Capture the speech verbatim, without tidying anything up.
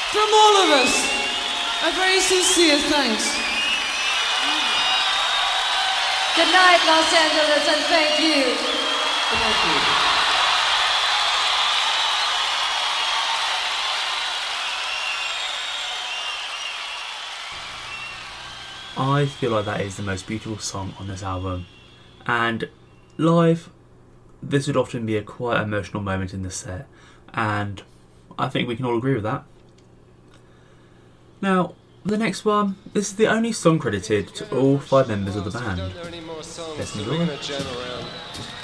From all of us, a very sincere thanks. Good night, Los Angeles, and thank you. Thank you. I feel like that is the most beautiful song on this album, and live this would often be a quite emotional moment in the set, and I think we can all agree with that. Now, the next one, this is the only song credited to all five members of the band. Let's enjoy.